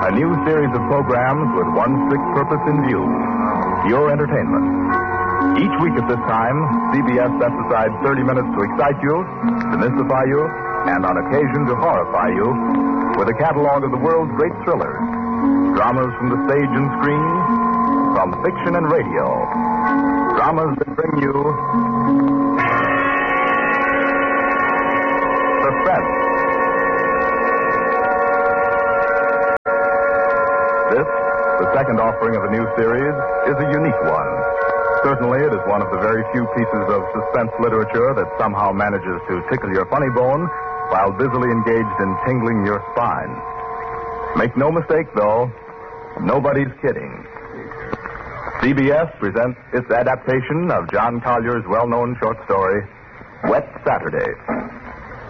A new series of programs with one strict purpose in view: pure entertainment. Each week at this time, CBS sets aside 30 minutes to excite you, to mystify you, and on occasion to horrify you with a catalog of the world's great thrillers. Dramas from the stage and screen, from fiction and radio. Dramas that bring you suspense. This, the second offering of a new series, is a unique one. Certainly, it is one of the very few pieces of suspense literature that somehow manages to tickle your funny bone while busily engaged in tingling your spine. Make no mistake, though, nobody's kidding. CBS presents its adaptation of John Collier's well-known short story, Wet Saturday.